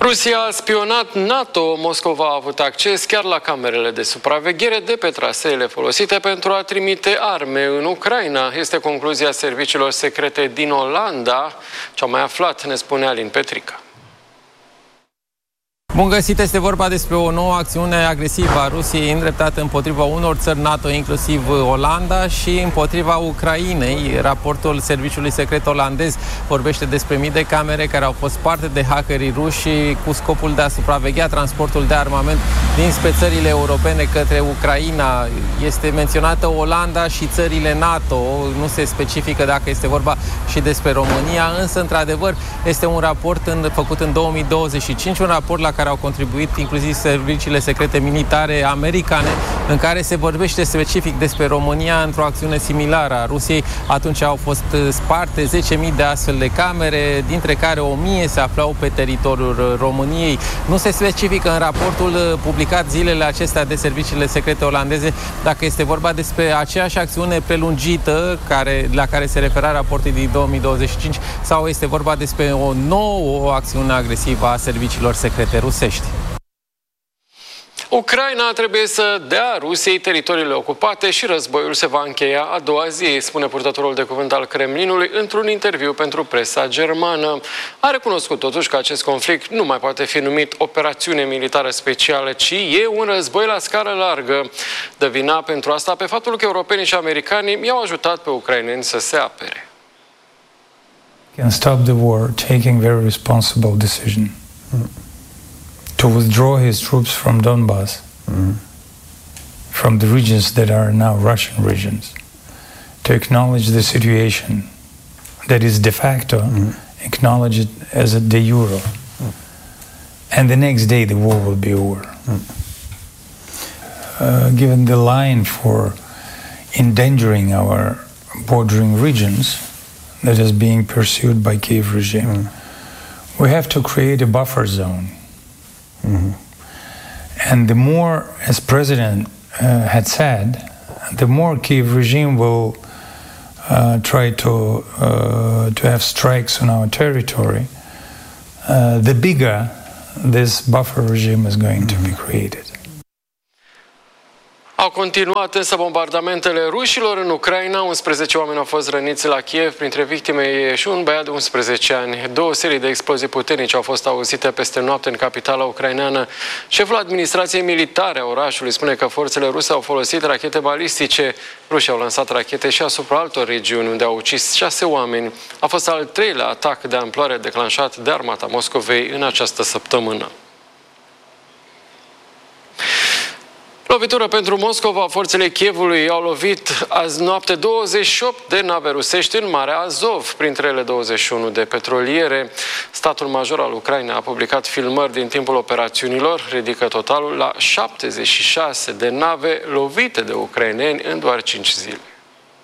Rusia a spionat NATO. Moscova a avut acces chiar la camerele de supraveghere de pe traseele folosite pentru a trimite arme în Ucraina. Este concluzia serviciilor secrete din Olanda. Ce-au mai aflat, ne spune Alin Petrica. Bun găsit, este vorba despre o nouă acțiune agresivă a Rusiei îndreptată împotriva unor țări NATO, inclusiv Olanda, și împotriva Ucrainei. Raportul serviciului secret olandez vorbește despre mii de camere care au fost parte de hackerii ruși cu scopul de a supraveghea transportul de armament dinspre țările europene către Ucraina. Este menționată Olanda și țările NATO, nu se specifică dacă este vorba și despre România, însă, într-adevăr, este un raport făcut în 2025, un raport la care au contribuit inclusiv serviciile secrete militare americane, în care se vorbește specific despre România într-o acțiune similară a Rusiei. Atunci au fost sparte 10.000 de astfel de camere, dintre care 1.000 se aflau pe teritoriul României. Nu se specifică în raportul publicat zilele acestea de serviciile secrete olandeze dacă este vorba despre aceeași acțiune prelungită la care se refera raportul din 2025 sau este vorba despre o nouă acțiune agresivă a serviciilor secrete rusești. Ucraina trebuie să dea Rusiei teritoriile ocupate și războiul se va încheia a doua zi, spune purtătorul de cuvânt al Kremlinului într-un interviu pentru presa germană. A recunoscut totuși că acest conflict nu mai poate fi numit operațiune militară specială, ci e un război la scară largă. Dă vina pentru asta pe faptul că europenii și americanii i-au ajutat pe ucraineni să se apere. Can stop the war, taking very responsible decision. To withdraw his troops from Donbass, from the regions that are now Russian regions, to acknowledge the situation that is de facto, acknowledge it as a de jure, and the next day the war will be over. Given the line for endangering our bordering regions that is being pursued by Kiev regime, we have to create a buffer zone. And the more, as President had said, the more Kiev regime will try to have strikes on our territory, the bigger this buffer regime is going to be created. Au continuat însă bombardamentele rușilor în Ucraina. 11 oameni au fost răniți la Kiev, printre victime e și un băiat de 11 ani. Două serii de explozii puternice au fost auzite peste noapte în capitala ucraineană. Șeful administrației militare a orașului spune că forțele ruse au folosit rachete balistice. Rușii au lansat rachete și asupra altor regiuni unde au ucis 6 oameni. A fost al treilea atac de amploare declanșat de armata Moscovei în această săptămână. Lovitură pentru Moscova. Forțele Kievului au lovit azi noapte 28 de nave rusești în Marea Azov, printre ele 21 de petroliere. Statul major al Ucrainei a publicat filmări din timpul operațiunilor, ridică totalul la 76 de nave lovite de ucraineni în doar 5 zile.